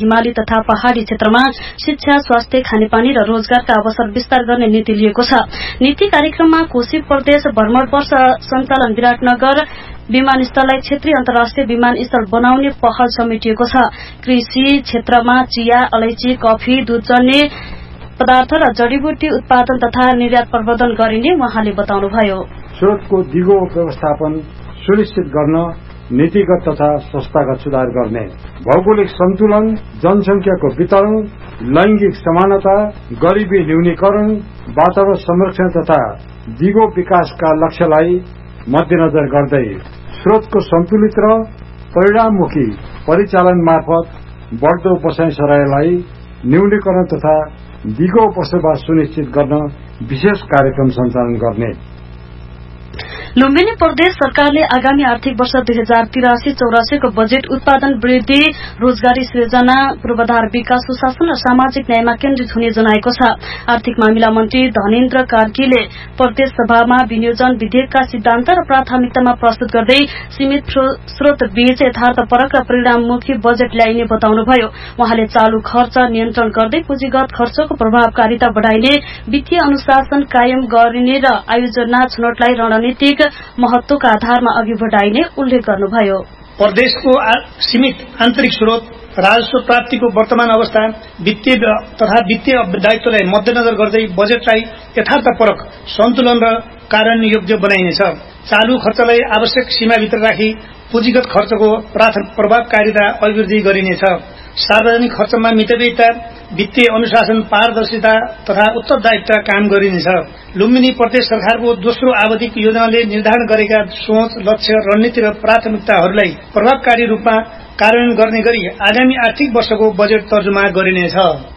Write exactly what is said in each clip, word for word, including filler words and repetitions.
हिमाली तथा पहाड़ी क्षेत्रमा शिक्षा, स्वास्थ्य, खानेपानी र रोजगारका अवसर विस्तार गर्ने नीति लिएको छ। नीति कार्यक्रममा कोशी प्रदेश भ्रमण वर्ष सञ्चालन, विराटनगर विमानस्थललाई क्षेत्रीय अन्तर्राष्ट्रिय विमानस्थल बनाउने पहल समेटिएको छ। कृषि क्षेत्रमा चिया, अलैची, कफी, दूधजन्य पदार्थ र जडीबुटी उत्पादन तथा निर्यात प्रवर्धन गरिने उहाँले बताउनुभयो। स्रोतको दिगो व्यवस्थापन सुनिश्चित गर्न नीतिगत तथा संस्थागत सुधार गर्ने, भौगोलिक सन्तुलन, जनसंख्याको वितरण, लैंगिक समानता, गरिबी न्यूनीकरण, वातावरण संरक्षण तथा दिगो विकासका लक्ष्यलाई मध्यनजर गर्दै स्रोतको सन्तुलित र परिणाममुखी परिचालन मार्फत बढ्दो बसाई सरायलाई न्यूनीकरण तथा दिगो बसोबास सुनिश्चित गर्न विशेष कार्यक्रम सञ्चालन गर्ने। लुम्बिनी प्रदेश सरकारले आगामी आर्थिक वर्ष दुई हजार तिरासी चौरासी को बजेट उत्पादन वृद्धि, रोजगारी सृजना, पूर्वाधार विकास, सुशासन र सामाजिक न्यायमा केन्द्रित हुने जनाएको छ। आर्थिक मामिला मन्त्री धनेन्द्र कार्कीले प्रदेश सभामा विनियोजन विधेयकका सिद्धान्त र प्राथमिकतामा प्रस्तुत गर्दै सीमित स्रोत बीच यथार्थपरक र परिणाममुखी बजेट ल्याइने बताउनुभयो। उहाँले चालू खर्च नियन्त्रण गर्दै पुँजीगत खर्चको प्रभावकारिता बढ़ाइने, वित्तीय अनुशासन कायम गरिने र आयोजना छनौटलाई रणनीतिक महत्वका आधारमा अघि बढ़ाइने उल्लेख गर्नुभयो। प्रदेशको सीमित आन्तरिक स्रोत, राजस्व प्राप्तिको वर्तमान अवस्था, वित्तीय तथा वित्तीय दायित्वलाई मध्यनजर गर्दै बजेटलाई यथार्थपरक, सन्तुलन र कार्यान्वययोग्य बनाइनेछ। चालू खर्चलाई आवश्यक सीमाभित्र राखी पुँजीगत खर्चको प्रभावकारिता अभिवृद्धि गरिनेछ। सार्वजनिक खर्चमा मितव्ययिता, वित्तीय अनुशासन, पारदर्शिता तथा उत्तरदायित्व कायम गरिनेछ। लुम्बिनी प्रदेश सरकारको दोस्रो आवधिक योजनाले निर्धारण गरेका सोच, लक्ष्य, रणनीति र प्राथमिकताहरूलाई प्रभावकारी रूपमा कार्यान्वयन गर्ने गरी आगामी आर्थिक वर्षको बजेट तर्जुमा गरिनेछ।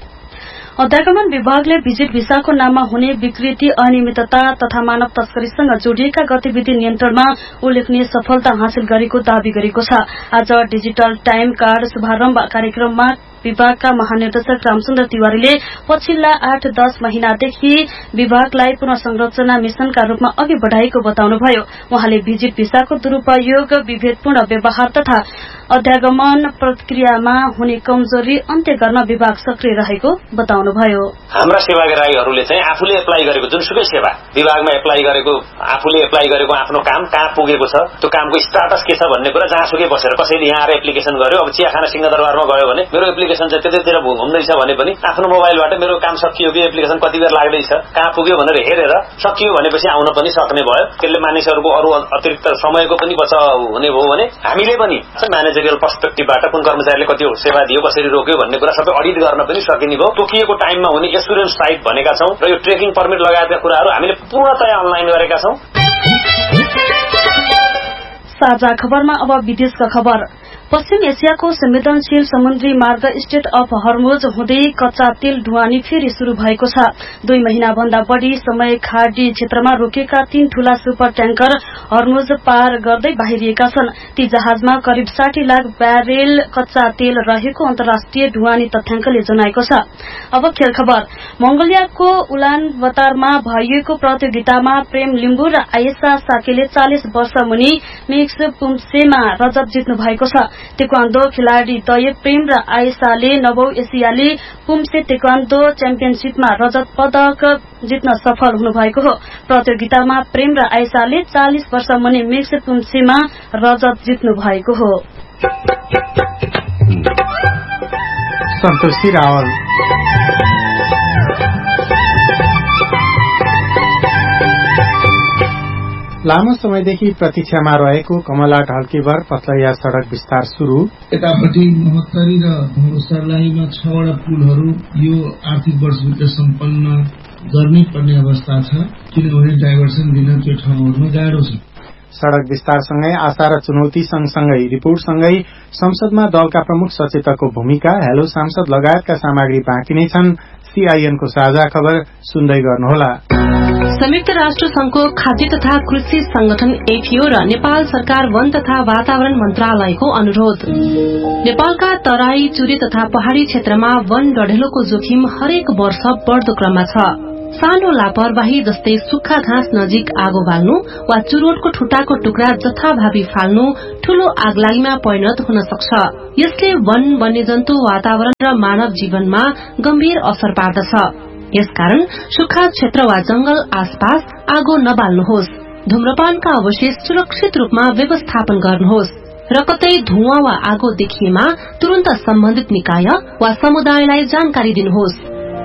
अध्यागमन विभागले भिजिट भिसाको नाममा हुने विकृति, अनियमितता तथा मानव तस्करीसँग जोडिएका गतिविधि नियन्त्रणमा उल्लेखनीय सफलता हासिल गरेको दावी गरेको छ। आज डिजिटल टाइम कार्ड शुभारम्भ कार्यक्रममा विभागका महानिर्देशक रामचन्द्र तिवारीले पछिल्ला आठ दश महिनादेखि विभागलाई पुनः संरचना मिशनका रूपमा अघि बढ़ाएको बताउनुभयो। उहाँले भिजिट भिसाको दुरूपयोग, विभेदपूर्ण व्यवहार तथा अध्यागमन प्रक्रियामा हुने कमजोरी अन्त्य गर्न विभाग सक्रिय रहेको बताउनुभयो। हाम्रा सेवाग्राहीहरूले चाहिँ आफूले एप्लाई गरेको जुनसुकै सेवा विभागमा एप्लाई गरेको आफूले एप्लाई गरेको आफ्नो काम कहाँ पुगेको छ, त्यो कामको स्टाटस के छ भन्ने कुरा जहाँसुकै बसेर कसैले यहाँ आएर एप्लिकेसन गर्यो। अब चियाखाना सिंहदरबारमा गयो भने मेरो एप्लिकेसन चाहिँ त्यतैतिर घुम्दैछ भने पनि आफ्नो मोबाइलबाट मेरो काम सकियो कि एप्लिकेसन कति बेर लाग्दैछ, कहाँ पुग्यो भनेर हेरेर सकियो भनेपछि आउन पनि सक्ने भयो। त्यसले मानिसहरूको अरू अतिरिक्त समयको पनि बचाव हुने भयो भने हामीले पनि म्यानेजरियल पर्सपेक्टिभबाट कुन कर्मचारीले कति सेवा दियो, कसरी रोक्यो भन्ने कुरा सबै अडिट गर्न पनि सकिने भयो। तोकिएको टाइममा हुने एस्युरेन्स टाइप भनेका छौं र यो ट्रेकिङ पर्मिट लगायतका कुराहरू हामीले पूर्णतया अनलाइन गरेका छौं। साझा खबरमा अब विदेशका खबर। पश्चिम एसियाको संवेदनशील समुद्री मार्ग स्ट्रेट अफ हर्मुज हुँदै कच्चा तेल ढुवानी फेरि शुरू भएको छ। दुई महिना भन्दा बढ़ी समय खाडी क्षेत्रमा रोकेका तीन ठूला सुपर ट्याङ्कर हर्मुज पार गर्दै बाहिरिएका छन्। ती जहाजमा करिब साठी लाख ब्यारेल कच्चा तेल रहेको अन्तर्राष्ट्रिय ढुवानी तथ्याङ्कले जनाएको छ। अब खेल खबर। मंगोलियाको उलानबतारमा भइएको प्रतियोगितामा प्रेम लिम्बू र आयशा साकेले चालीस वर्ष मुनि मिक्स पुम्सेमा रजत जित्नु भएको छ। तेक्वान्दो खेलाड़ी द्वय प्रेम र आयशाले नवौं एसियाली पुम्से तेक्वान्दो च्याम्पियनशीपमा रजत पदक जित्न सफल हुनुभएको हो। प्रतियोगितामा प्रेम र आयशाले चालीस वर्ष मुनि मिक्स पुम्सेमा रजत जित्नु भएको हो। सन्तोषी रावल। लामो समयदेखि प्रतीक्षामा रहेको कमला ढल्केभर पथलैया सड़क विस्तार शुरू। यतापट्टि महोत्तरी र सर्लाहीमा छवटा पुलहरू यो आर्थिक वर्षभित्र सम्पन्न गर्नै पर्ने अवस्था छ, किनभने डाइभर्सन दिन त्यो ठाउँहरूमा गाह्रो छ। सड़क विस्तारसँगै आशा र चुनौती सँगसँगै रिपोर्टसँगै संसदमा दलका प्रमुख सचेतकको भूमिका, हेलो सांसद लगायतका सामग्री बाँकी नै छन्। सीआईएनको साझा खबर सुन्दै गर्नुहोला। संयुक्त राष्ट्र संघको खाद्य तथा कृषि संगठन एफएओ र नेपाल सरकार वन तथा वातावरण मन्त्रालयको अनुरोध। नेपालका तराई, चुरे तथा पहाड़ी क्षेत्रमा वन डढेलोको जोखिम हरेक वर्ष बढ़दो क्रममा छ। सानो लापरवाही जस्तै सुक्खा घाँस नजिक आगो बाल्नु वा चुरोटको ठुटाको टुक्रा जथाभावी फाल्नु ठूलो आगलागीमा परिणत हुन सक्छ। यसले वन, वन्यजन्तु, वातावरण र मानव जीवनमा गम्भीर असर पार्दछ। यसकारण सुक्खा क्षेत्र वा जंगल आसपास आगो नबाल्नुहोस्। धूम्रपानका अवशेष सुरक्षित रूपमा व्यवस्थापन गर्नुहोस् र कतै धुवाँ वा आगो देखिएमा तुरन्त सम्बन्धित निकाय वा समुदायलाई जानकारी दिनुहोस्।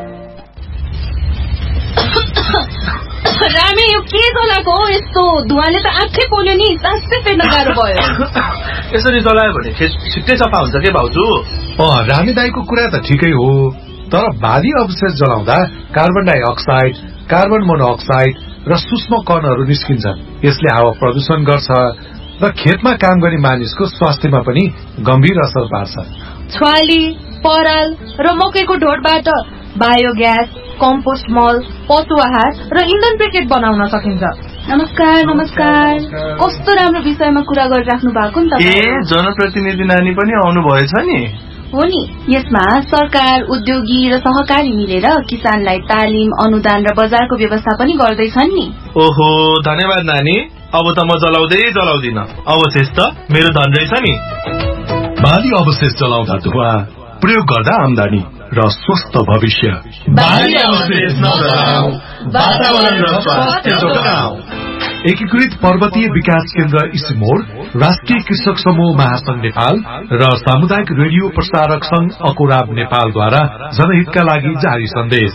रामे यो के चलाएको हो? यस्तो धुवाले त आँखै पोल्यो नि, सासै फेर्न गाह्रो भयो। यसरी चलायो भने छिट्टै सफा हुन्छ के भाउजू? रामे दाईको कुरा त ठिकै हो, तर बाली अवशेष जलाउँदा कार्बन डाइअक्साइड, कार्बन मोनोअक्साइड र सूक्ष्म कणहरू निस्किन्छन्। यसले हावा प्रदूषण गर्छ र खेतमा काम गर्ने मानिसको स्वास्थ्यमा पनि गम्भीर असर पार्छ। छ्वाली, पराल र मकैको ढोडबाट बायोग्यास, कम्पोस्ट मल, पशु आहार र इन्धन ब्रिकेट बनाउन सकिन्छ। नमस्कार नमस्कार, कस्तो राम्रो विषयमा कुरा गरिराख्नु भएको नि त। ए जनप्रतिनिधि नानी पनि आउनु भएछ नि? हो नि, यसमा सरकार, उद्योगी र सहकारी मिलेर किसानलाई तालिम, अनुदान र बजारको व्यवस्था पनि गर्दैछन् नि। ओहो, धन्यवाद नानी। अब त म जलाउँदै जलाउँदिन, अवशेष त मेरो धन रहेछ नि। बाली अवशेष जलाउँदा धुवा, प्रयोग गर्दा आमदानी र स्वस्थ भविष्य। बाली अवशेष नजलाऊ, वातावरण र स्वास्थ्य जोगाऊ। एकीकृत पर्वतीय विकास केन्द्र इसिमोड, राष्ट्रिय कृषक समूह महासंघ नेपाल र सामुदायिक रेडियो प्रसारक संघ अकोराब नेपालद्वारा जनहितका लागि जारी सन्देश।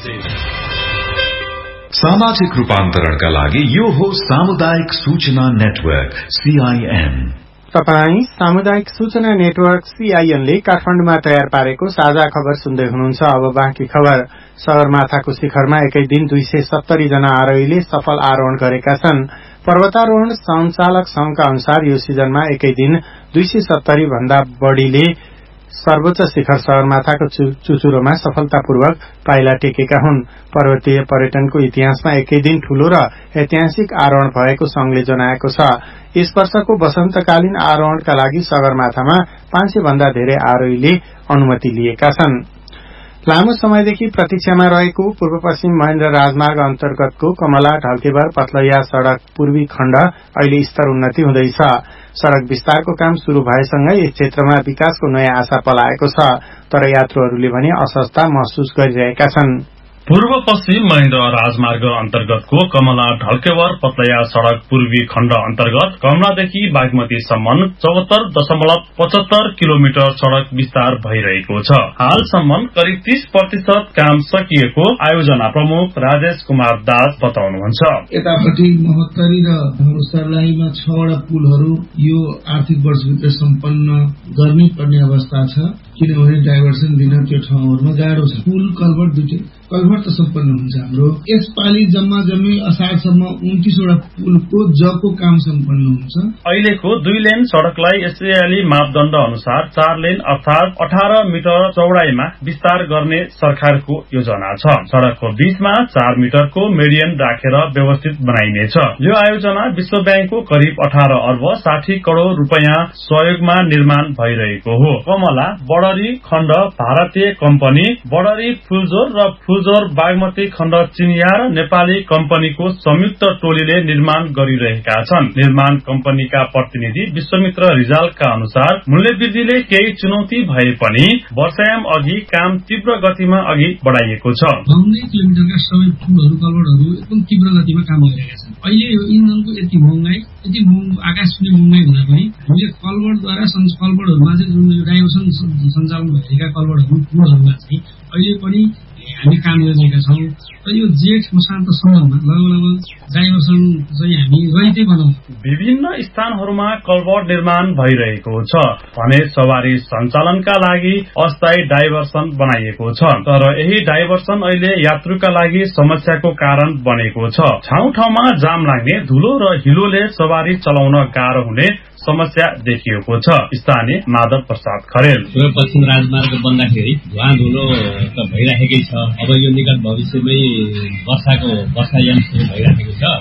सामाजिक रूपान्तरणका लागि यो हो सामुदायिक सूचना नेटवर्क सीआईएन। तपाई सामुदायिक सूचना नेटवर्क सीआईएन ले काठमाडौँमा तयार पारेको साझा खबर सुन्दै हुनुहुन्छ। अब बाँकी खबर। सगरमाथाको शिखरमा एकै दिन दुई सय सत्तरी जना आरोहीले सफल आरोहण गरेका छन्। पर्वतारोहण संचालक संघका अनुसार यो सिजनमा एकै दिन दुई सय सत्तरी भन्दा बढ़ीले सर्वोच्च शिखर सगरमाथाको चुचुरोमा सफलतापूर्वक पाइला टेकेका हुन्। पर्वतीय पर्यटनको इतिहासमा एकै दिन ठूलो र ऐतिहासिक आरोहण भएको संघले जनाएको छ। यस वर्षको वसन्तकालीन आरोहणका लागि सगरमाथामा पाँच सय भन्दा धेरै आरोहीले अनुमति लिएका छन्। लामो समयदेखि प्रतीक्षामा रहेको पूर्व पश्चिम महेन्द्र राजमार्ग अन्तर्गतको कमला ढल्केबर पथलैया सड़क पूर्वी खण्ड अहिले स्तर उन्नति हुँदैछ। सड़क विस्तारको काम शुरू भएसँगै यस क्षेत्रमा विकासको नयाँ आशा पलाएको छ, तर यात्रुहरूले भने असहजता महसुस गरिरहेका छन्। पूर्व पश्चिम महेन्द्र राजमार्ग अन्तर्गतको कमला ढल्केवर पतलैया सड़क पूर्वी खण्ड अन्तर्गत कमलादेखि बागमतीसम्म चौहत्तर दशमलव पचहत्तर किलोमिटर सड़क विस्तार भइरहेको छ। हालसम्म करिब तीस प्रतिशत काम सकिएको आयोजना प्रमुख राजेश कुमार दास बताउनुहुन्छ। यतापट्टि महोत्तरी र सर्लाहीमा छवटा पुलहरू यो आर्थिक वर्षभित्र सम्पन्न गर्नै पर्ने अवस्था छ, किनभने डाइभर्सन दिन त्यो ठाउँहरूमा गाह्रो छ। पुल कलभट दुईटै कलभट त सम्पन्न हुन्छ हाम्रो। यसपालि जम्मा जम्मी असारसम्म उन्तीसवटा पुलको जको काम सम्पन्न हुन्छ। अहिलेको दुई लेन सड़कलाई एसएएली मापदण्ड अनुसार चार लेन अर्थात अठार मिटर चौडाईमा विस्तार गर्ने सरकारको योजना छ। सड़कको बीचमा चार मिटरको मेडियन राखेर व्यवस्थित बनाइनेछ। यो आयोजना विश्व ब्याङ्कको करिब अठार अर्ब साठी करोड़ रूपियाँ सहयोगमा निर्माण भइरहेको हो। कमला बडरी खण्ड भारतीय कम्पनी बडरी फुलजोर र फुलजोर बागमती खण्ड चिनिया र नेपाली कम्पनीको संयुक्त टोलीले निर्माण गरिरहेका छन्। निर्माण कम्पनीका प्रतिनिधि विश्वमित्र रिजालका अनुसार मूल्य वृद्धिले केही चुनौती भए पनि वर्षायाम अघि काम तीव्र गतिमा अघि बढ़ाइएको छ। बाउन्नई किलोमिटरका सबै पुलहरू कलभटहरू एकदम तीव्र गतिमा काम गरिरहेका छन्। अहिले यो इन्धनको यति महँगाई यति आकाशले महँगाई हुँदा पनि हामीले कलभटद्वारा कलभटहरूमा चाहिँ जुन डाइभर्सन सञ्चालन भएका कलभटहरू पुलहरूमा चाहिँ अहिले पनि हामी काम गरिरहेका छौँ। र यो जेठ मसान्तसम्ममा लगभग लगभग डाइभर्सन चाहिँ हामी रहितै बनाउँछौँ। विभिन्न स्थानहरूमा कलभट निर्माण भइरहेको छ भने सवारी सञ्चालनका लागि अस्थायी डाइभर्सन बनाइएको छ, तर यही डाइभर्सन अहिले यात्रुका लागि समस्याको कारण बनेको छ। ठाउँ ठाउँमा जाम लाग्ने, धुलो र हिलोले सवारी चलाउन गाह्रो हुने समस्या देखिएको छ। स्थानीय माधव प्रसाद खरेल पूर्व पश्चिम राजमार्ग बन्दाखेरि धुवा धुलो त भइराखेकै छ। अब यो निकट भविष्यमै वर्षाको वर्षायाम सुरु भइराखेको छ।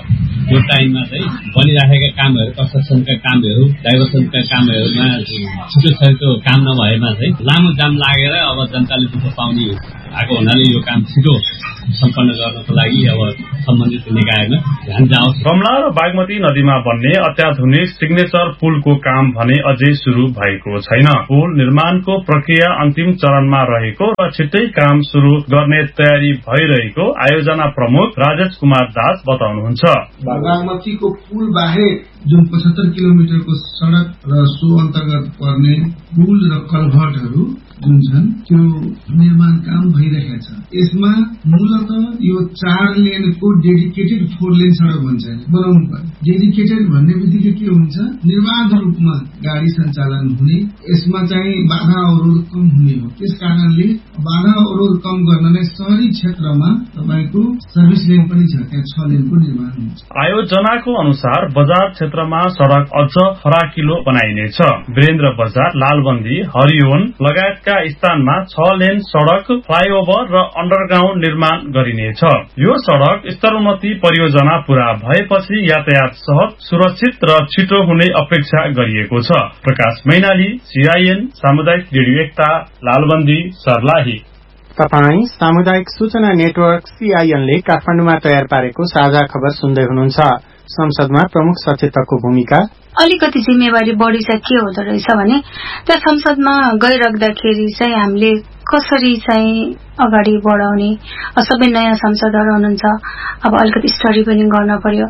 त्यो टाइममा चाहिँ बनिराखेका कामहरू कन्स्ट्रक्सनका कामहरू डाइभर्सनका कामहरूमा छिटो छिटो काम नभएमा चाहिँ लामो जाम लागेर अब जनताले दुःख पाउने आएको हुनाले यो काम छिटो सम्पन्न गर्नको लागि अब सम्बन्धित निकायमा ध्यान जाओस्। कमला र बागमती नदीमा बन्ने अत्याधुनिक सिग्नेचर पुलको काम भने अझै शुरू भएको छैन। पुल निर्माणको प्रक्रिया अन्तिम चरणमा रहेको र छिट्टै काम शुरू गर्ने तयारी भइरहेको आयोजना प्रमुख राजेश कुमार दास बताउनुहुन्छ। बागमतीको पुल बाहेक जुन पचहत्तर किलोमिटरको सड़क र सो अन्तर्गत पर्ने पुल र कलभर्टहरू जुन छन् त्यो निर्माण काम भइरहेको छ। यसमा मूलत यो चार लेनको डेडिकेटेड फोर लेन सड़क भन्छ बनाउनु पर्यो। डेडिकेटेड भन्ने बित्तिकै के हुन्छ, निर्बाध रूपमा गाडी सञ्चालन हुने, यसमा चाहिँ बाधा अवरोध कम हुने हो। त्यस कारणले बाधा अवरोध कम गर्न नै शहरी क्षेत्रमा तपाईको सर्भिस लेन पनि छ, त्यहाँ छ लेनको निर्माण हुन्छ। आयोजनाको अनुसार बजार क्षेत्रमा सड़क अझ फराकिलो बनाइनेछ। वीरेन्द्र बजार, लालबन्दी, हरिओन लगायतका स्थानमा छ लेन सड़क, फ्लाईओभर र अन्डरग्राउण्ड निर्माण गरिनेछ। यो सड़क स्तरोन्नति परियोजना पूरा भएपछि यातायात सहज, सुरक्षित र छिटो हुने अपेक्षा गरिएको छ। प्रकाश मैनाली, सीआईएन सामुदायिक रेडियो एकता, लालबन्दी, सर्लाही। तपाई सामुदायिक सूचना नेटवर्क सीआईएनले काठमाडौँमा तयार पारेको साझा खबर सुन्दै हुनुहुन्छ। संसदमा प्रमुख सचेतकको भूमिका। अलिकति जिम्मेवारी बढी चाहिँ के हुँदो रहेछ भने त्यहाँ संसदमा गइराख्दाखेरि चाहिँ हामीले कसरी चाहिँ अगाडि बढाउने, सबै नयाँ सांसदहरू हुनुहुन्छ, अब अलिकति स्टडी पनि गर्न पर्यो।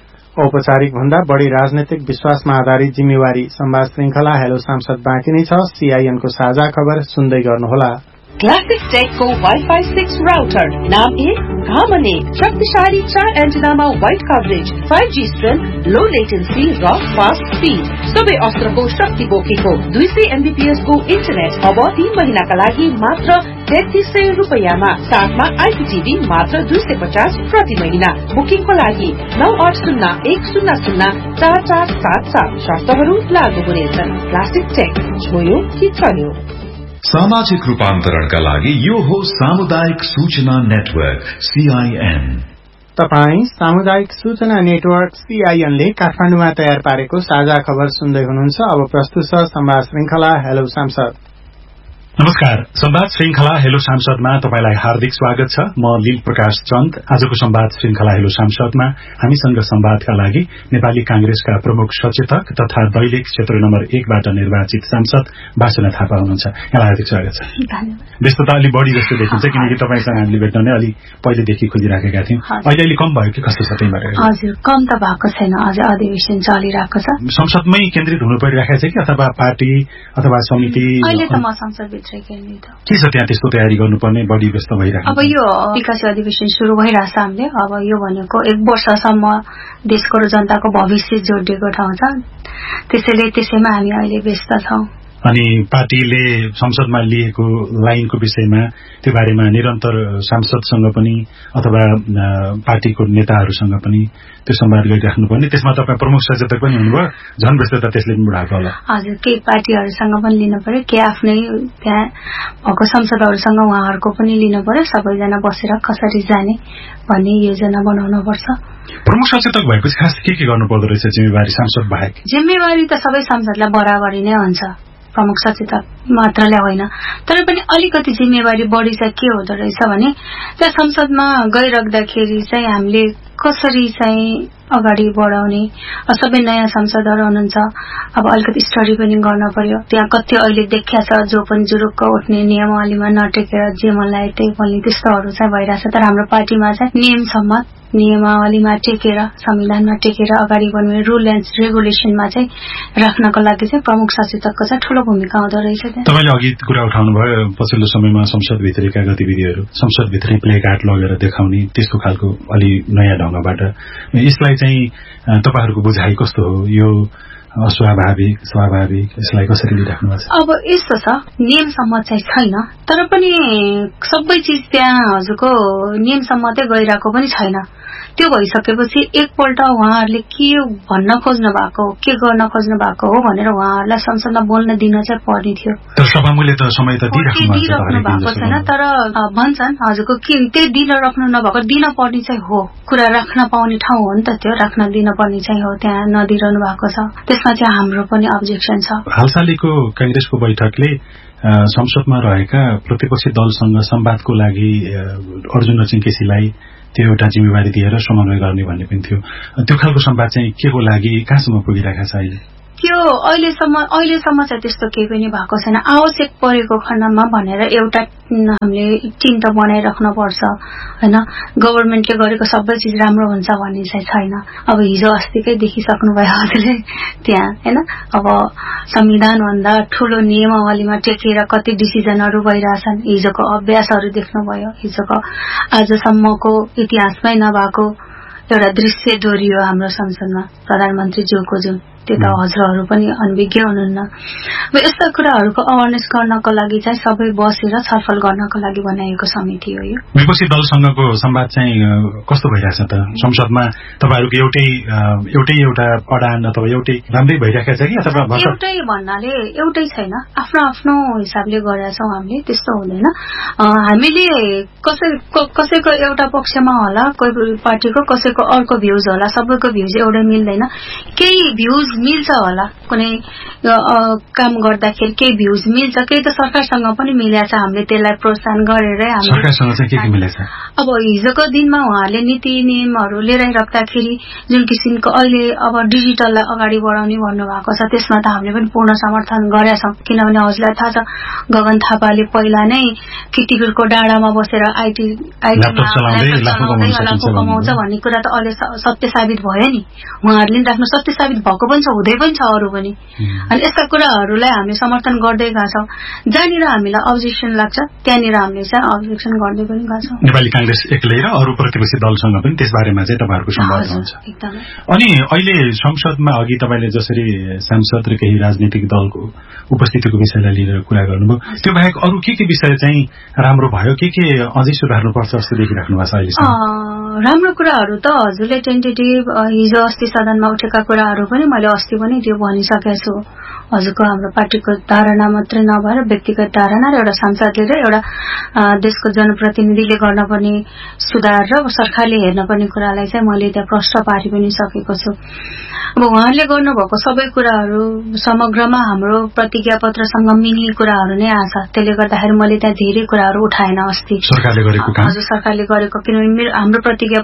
औपचारिक भन्दा बढ़ी राजनैतिक विश्वासमा आधारित जिम्मेवारी संवाद श्रृंखला हेलो सांसद बाँकी नै छ। सीआईएनको साझा खबर सुन्दै गर्नुहोला। क्लासिक टेकको वाइफाई सिक्स राउटर नाम एक घामने शक्तिशाली चार एन्टिनामा wide coverage, five G strength, लो लेटेन्सी र फास्ट स्पीड, सबै अस्त्रको शक्ति बोकेको दुई सय एमबीपीएस को इन्टरनेट अब तीन महिनाका लागि मात्र तेत्तीस सय रूपियाँमा, साथमा आइपीटीभी मात्र दुई सय पचास प्रति महिना। बुकिङको लागि नौ आठ शून्य एक शून्य शून्य चार चार सात सात शर्तहरू लागू हुनेछन्। क्लासिक टेक, छोयो कि चल्यो। सामाजिक रूपान्तरणका लागि यो हो सामुदायिक सूचना नेटवर्क सीआईएन। तपाई सामुदायिक सूचना नेटवर्क सीआईएनले काठमाडौँमा तयार पारेको साझा खबर सुन्दै हुनुहुन्छ। अब प्रस्तुत छ संवाद श्रृंखला हेलो सांसद। नमस्कार, संवाद श्रृंखला हेलो सांसदमा तपाईलाई हार्दिक स्वागत छ। म लील प्रकाश चन्द। आजको संवाद श्रृंखला हेलो सांसदमा हामीसँग संवादका लागि नेपाली कांग्रेसका प्रमुख सचेतक तथा दैलेख क्षेत्र नम्बर एकबाट निर्वाचित सांसद वासना थापा हुनुहुन्छ। यहाँलाई हार्दिक स्वागत छ। व्यस्तता अलि बढ़ी जस्तो देखिन्छ, किनकि तपाईसँग हामीले भेट्न नै अलि पहिलेदेखि खोजिराखेका थियौं। अहिले अलि कम भयो कि कस्तो छ त्यहीबाट? हजुर, कम त भएको छैन, अझ अधिवेशन चलिरहेको छ। संसदमै केन्द्रित हुनु परिरहेको छ कि अथवा पार्टी अथवा समिति? अहिले त म संसदभित्र के छ त्यहाँ त्यस्तो तयारी गर्नुपर्ने, बढी व्यस्त भइरहेको? अब यो विकास अधिवेशन शुरू भइरहेछ हामीले। अब यो भनेको एक वर्षसम्म देशको र जनताको भविष्य जोडिएको ठाउँ छ, त्यसैले त्यसैमा हामी अहिले व्यस्त छौं। अनि पार्टीले संसदमा लिएको लाइनको विषयमा त्यो बारेमा निरन्तर सांसदसँग पनि अथवा पार्टीको नेताहरूसँग पनि त्यो संवाद गरिराख्नुपर्ने, त्यसमा तपाईँ प्रमुख सचेतक पनि हुनुभयो, झन व्यस्तता त्यसले पनि बढाएको होला। हजुर, केही पार्टीहरूसँग पनि लिनु पर्यो, के आफ्नै त्यहाँ भएको सांसदहरूसँग उहाँहरूको पनि लिनु पर्यो, सबैजना बसेर कसरी जाने भन्ने योजना बनाउनु पर्छ। प्रमुख सचेतक भएपछि खास के के गर्नु पर्दो रहेछ जिम्मेवारी सांसद बाहेक? जिम्मेवारी त सबै सांसदलाई बराबरी नै हुन्छ, प्रमुख सचेतक मात्रले होइन। तर पनि अलिकति जिम्मेवारी बढी चाहिँ के हुँदो रहेछ भने त्यहाँ संसदमा गइराख्दाखेरि चाहिँ हामीले कसरी चाहिँ अगाडि बढाउने, सबै नयाँ सांसदहरू हुनुहुन्छ, अब अलिकति स्टडी पनि गर्न पर्यो। त्यहाँ कति अहिले देखिया छ जो पनि जुरुक्क उठ्ने, नियमावलीमा नटेकेर जे मन लाग्यो त्यही बोल्ने, त्यस्तोहरू चाहिँ भइरहेछ। तर हाम्रो पार्टीमा चाहिँ नियम सम्मत नियमावलीमा टेकेर, संविधानमा टेकेर अगाडि बढ्ने, रुल एन्ड रेगुलेसनमा चाहिँ राख्नको लागि चाहिँ प्रमुख सचेतकको चाहिँ ठूलो भूमिका हुँदो रहेछ। तपाईले अघि कुरा उठाउनु भयो पछिल्लो समयमा संसदभित्रका गतिविधिहरू, संसदभित्रै प्ले कार्ड लगेर देखाउने, त्यस्तो खालको अलि नयाँ ढंगबाट, यसलाई चाहिँ तपाईहरुको बुझाइ कस्तो हो? यो अस्वाभाविक, स्वाभाविक, यसलाई कसरी लिइराख्नु भएको छ? अब यस्तो छ, नियम सम्मत चाहिँ छैन, तर पनि सबै चीज त्यहाँ हजुरको नियम सम्मतै गइरहेको पनि छैन। त्यो भइसकेपछि एकपल्ट उहाँहरूले के भन्न खोज्नु भएको हो, के गर्न खोज्नु भएको हो भनेर उहाँहरूलाई संसदमा बोल्न दिन चाहिँ पर्ने थियो। सभामुखले त समय त दिइराख्नु भएको छैन, तर भन्छन् हजुरको के त्यही दिन राख्नु नभएको, दिन पर्ने चाहिँ हो, कुरा राख्न पाउने ठाउँ हो नि त त्यो, राख्न दिन पर्ने चाहिँ हो, त्यहाँ नदिइरहनु भएको छ। त्यसमा चाहिँ हाम्रो पनि अब्जेक्सन छ। हालसालैको कांग्रेसको बैठकले संसदमा रहेका प्रतिपक्षी दलसँग संवादको लागि अर्जुन चिङ्केसीलाई त्यो एउटा जिम्मेवारी दिएर समन्वय गर्ने भन्ने पनि थियो। त्यो खालको संवाद चाहिँ के को लागि कहाँसम्म पुगिरहेको छ अहिले? त्यो अहिलेसम्म अहिलेसम्म चाहिँ त्यस्तो केही पनि भएको छैन। आवश्यक परेको खण्डमा भनेर एउटा हामीले टिम त बनाइराख्नु पर्छ हैन, गभर्नमेन्टले गरेको सबै चिज राम्रो हुन्छ भन्ने चाहिँ छैन। अब हिजो अस्तिकै देखिसक्नु भयो हजुरले त्यहाँ हैन, अब संविधान भन्दा ठूलो नियमावलीमा टेकेर कति डिसिजनहरू भइरहेछन्, हिजोको अभ्यासहरू देख्नुभयो, हिजोको आजसम्मको इतिहासमै नभएको एउटा दृश्य दोहोरियो हाम्रो संसदमा प्रधानमन्त्रीज्यूको, जुन त्यो त हजुरहरू पनि अनभिज्ञ हुनुहुन्न। अब यस्ता कुराहरूको अवेरनेस गर्नको लागि चाहिँ सबै बसेर छलफल गर्नको लागि बनाएको समिति हो यो। विपक्षी दलसँगको संवाद चाहिँ कस्तो भइरहेछ त? संसदमा तपाईहरुको एउटै एउटै एउटा अडान अथवा एउटै राम्रै भइरहेको छ कि अथवा एउटै भन्नाले एउटै छैन, आफ्नो आफ्नो हिसाबले गरेछौं हामीले, त्यस्तो हुँदैन। हामीले कसै कसैको एउटा पक्षमा होला, कोही पार्टीको कसैको अर्को भ्यूज होला, सबैको भ्यूज एउटै मिल्दैन। केही भ्यूज मिल्छ होला, कुनै काम गर्दाखेरि केही भ्यूज मिल्छ, केही त सरकारसँग पनि मिलेको छ। हामीले त्यसलाई प्रोत्साहन गरेरै हामी सरकारसँग चाहिँ के के मिलेछ? अब हिजोको दिनमा उहाँहरूले नीति नियमहरू लिएर राख्दाखेरि जुन किसिमको अहिले अब डिजिटललाई अगाडि बढाउने भन्नुभएको छ, त्यसमा त हामीले पनि पूर्ण समर्थन गरेका छौं। किनभने हजुरलाई थाहा छ गगन थापाले पहिला नै किटिपुरको डाँडामा बसेर आइटी आइटी कमाउँछ भन्ने कुरा त अहिले सत्य साबित भयो नि। उहाँहरूले राख्नु सत्य साबित भएको पनि छ, हुँदै पनि छ अरू पनि। अनि यस्ता कुराहरूलाई हामी समर्थन गर्दै गएका छौं। जहाँनिर हामीलाई अब्जेक्सन लाग्छ त्यहाँनिर हामीले चाहिँ अब्जेक्सन गर्दै पनि गएका छौं। नेपाली कांग्रेस एक्लै र अरू प्रतिपक्षी दलसँग पनि त्यसबारेमा चाहिँ तपाईहरुको संवाद हुन्छ। अनि अहिले संसदमा अघि तपाईले जसरी सांसद र केही राजनीतिक दलको उपस्थितिको विषयलाई लिएर कुरा गर्नुभयो, त्यो बाहेक अरू के के विषय चाहिँ राम्रो भयो, के के अझै सुधार्नुपर्छ जस्तो देखिराख्नु भएको छ अहिलेसम्म? राम्रो कुराहरू त हजुरले टेन्टेटिभ हिजो अस्ति सदनमा उठेका कुराहरू पनि मैले अस्ति पनि त्यो भनिसकेको छु। हजुरको हाम्रो पार्टीको धारणा मात्रै नभएर व्यक्तिगत धारणा र एउटा सांसदले र एउटा देशको जनप्रतिनिधिले गर्नुपर्ने सुधार र सरकारले हेर्नुपर्ने कुरालाई चाहिँ मैले त्यहाँ प्रश्न पारि पनि सकेको छु। अब उहाँहरूले गर्नुभएको सबै कुराहरू समग्रमा हाम्रो प्रतिज्ञा पत्रसँग मिल्ने कुराहरू नै आछ। त्यसले गर्दाखेरि मैले त्यहाँ धेरै कुराहरू उठाएन अस्ति सरकारले गरेको काम। हजुर सरकारले गरेको, किनभने हाम्रो प्रतिज्ञा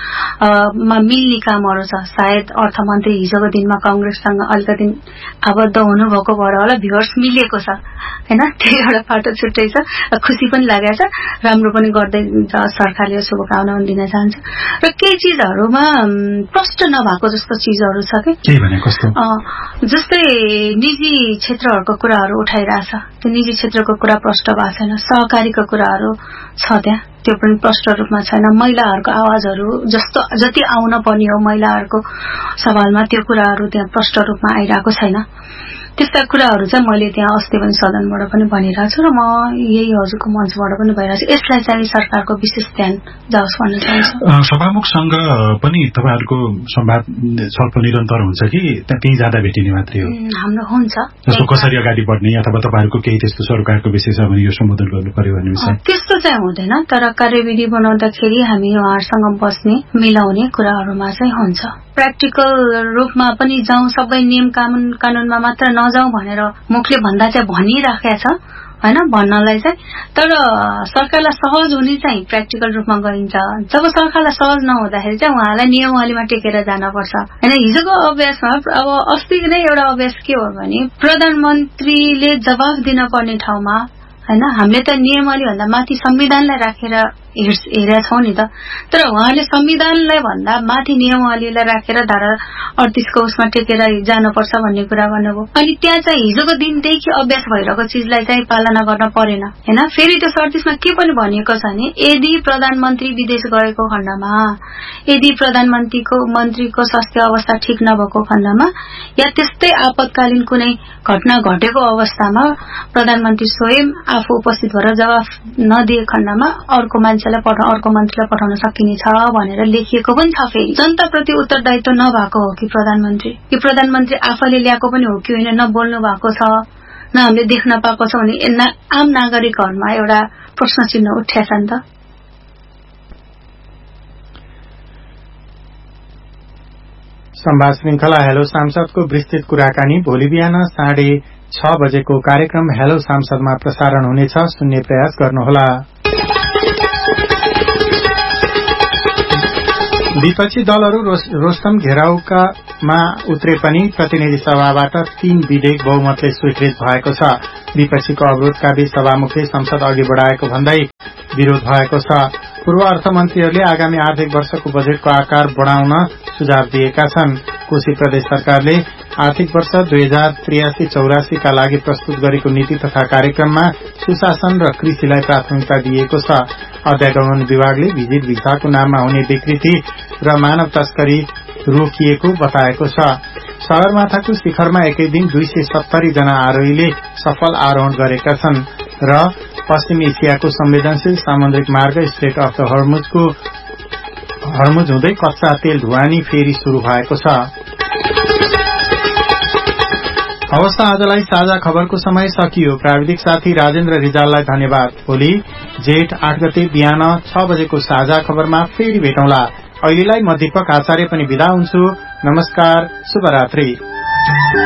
पत्रमा मिल्ने कामहरू छ। सायद अर्थमन्त्री हिजोको दिनमा कांग्रेससँग अलिकति आबद्ध हुनुभएको भएर होला भ्युअर्स मिलेको छ हैन, त्यही एउटा पाटो छुट्टै छ, खुसी पनि लागेको छ, राम्रो पनि गर्दै सरकारले शुभकामना पनि दिन चाहन्छ। र केही चिजहरूमा प्रष्ट नभएको जस्तो चिजहरू छ कि के भने कस्तो, जस्तै निजी क्षेत्रहरूको कुराहरू उठाइरहेछ, त्यो निजी क्षेत्रको कुरा प्रष्ट भएको छैन। सहकारीको कुराहरू छ त्यहाँ, त्यो पनि प्रष्ट रूपमा छैन। महिलाहरूको आवाजहरू जस्तो जति आउन पर्ने हो महिलाहरूको सवालमा त्यो कुराहरू त्यहाँ प्रष्ट रूपमा आइरहेको छैन। त्यस्ता कुराहरू चाहिँ मैले त्यहाँ अस्ति पनि सदनबाट पनि भनिरहेको छु र म यही हजुरको मञ्चबाट पनि भइरहेको छु। यसलाई चाहिँ सरकारको विशेष ध्यान जाओस् भन्न चाहन्छु। सभामुखसँग पनि तपाईहरुको संवाद छलफल निरन्तर हुन्छ कि त्यही जाँदा भेटिने मात्रै हो? हाम्रो हुन्छ, जस्तो कसरी अगाडि बढ्ने अथवा तपाईहरुको केही त्यस्तो सरकारको विषय छ भने यो सम्बोधन गर्नु पर्यो भन्ने विषय त्यस्तो चाहिँ हुँदैन। तर कार्यविधि बनाउँदाखेरि हामी उहाँहरूसँग बस्ने मिलाउने कुराहरूमा चाहिँ हुन्छ। प्र्याक्टिकल रूपमा पनि जाउँ, सबै नियम कानून कानूनमा मात्र नजाउँ भनेर मुखले भन्दा चाहिँ भनिराखेको छ हैन, भन्नलाई चाहिँ। तर सरकारलाई सहज हुने चाहिँ प्र्याक्टिकल रूपमा गरिन्छ। जब सरकारलाई सहज नहुँदाखेरि चाहिँ उहाँलाई नियमावलीमा टेकेर जानुपर्छ हैन। हिजोको अभ्यासमा अब अस्ति नै एउटा अभ्यास के हो भने प्रधानमन्त्रीले जवाफ दिन पर्ने ठाउँमा हैन हामीले त नियमावली भन्दा माथि संविधानलाई राखेर हेरेका छौं नि त। तर उहाँले संविधानलाई भन्दा माथि नियमावलीलाई राखेर धारा अडतीस को उसमा टेकेर जानुपर्छ भन्ने कुरा गर्नुभयो। अनि त्यहाँ चाहिँ हिजोको दिनदेखि अभ्यास भइरहेको चिजलाई चाहिँ पालना गर्न परेन हैन। फेरि त्यो अडतीस मा के पनि भनिएको छ भने यदि प्रधानमन्त्री विदेश गएको खण्डमा, यदि प्रधानमन्त्रीको मन्त्रीको स्वास्थ्य अवस्था ठिक नभएको खण्डमा या त्यस्तै आपतकालीन कुनै घटना घटेको अवस्थामा प्रधानमन्त्री स्वयं आफू उपस्थित भएर जवाफ नदिए खण्डमा अर्को मान्छे मान्छेलाई पठा अर्को मन्त्रीलाई पठाउन सकिनेछ भनेर लेखिएको पनि छ। फेरि जनताप्रति उत्तरदायित्व नभएको हो कि प्रधानमन्त्री कि प्रधानमन्त्री आफैले ल्याएको पनि हो कि होइन, न बोल्नु भएको छ न हामीले देख्न पाएको छ भने आम नागरिकहरूमा एउटा प्रश्न चिन्ह उठ्या छ नि त। संवाद श्रृंखला हेलो सांसदको विस्तृत कुराकानी भोलि बिहान साढे छ बजेको कार्यक्रम हेलो सांसदमा प्रसारण हुनेछ, सुन्ने प्रयास गर्नुहोला। विपक्षी दलहरू रोस्तम घेराउकामा उत्रे पनि प्रतिनिधि सभाबाट तीन विधेयक बहुमतले स्वीकृत भएको छ। विपक्षीको अवरोधका बीच सभामुखले संसद अघि बढ़ाएको भन्दै विरोध भएको छ। पूर्व अर्थमन्त्रीहरूले आगामी आर्थिक वर्षको बजेटको आकार बढ़ाउन सुझाव दिएका छन्। कोशी प्रदेश सरकारले आर्थिक वर्ष दुई हजार त्रियासी चौरासीका लागि प्रस्तुत गरेको नीति तथा कार्यक्रममा सुशासन र कृषिलाई प्राथमिकता दिएको छ। अध्यागमन विभागले भिजिट भिसाको नाममा हुने विकृति र मानव तस्करी रोकिएको बताएको छ। सगरमाथाको शिखरमा एकै दिन दुई सय सत्तरी जना आरोहीले सफल आरोहण गरेका छन् र पश्चिमी एसियाको संवेदनशील सामुद्रिक मार्ग स्ट्रेट अफ द हर्मुजको हर्मुज हुँदै कच्चा तेल ढुवानी फेरि शुरू भएको छ। हवस्, आजलाई साझा खबरको समय सकियो। प्राविधिक साथी राजेन्द्र रिजाललाई धन्यवाद। भोलि जेठ आठ गते बिहान छ बजेको साझा खबरमा फेरि भेटौँला। अहिलेलाई म दीपक आचार्य पनि बिदा हुन्छु। नमस्कार, शुभरात्रि।